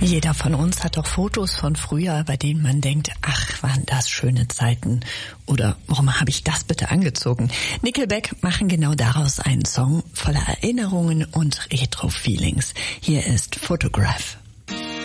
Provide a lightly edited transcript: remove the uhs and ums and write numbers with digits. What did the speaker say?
Jeder von uns hat doch Fotos von früher, bei denen man denkt, ach, waren das schöne Zeiten. Oder warum habe ich das bitte angezogen? Nickelback machen genau daraus einen Song voller Erinnerungen und Retro-Feelings. Hier ist Photograph.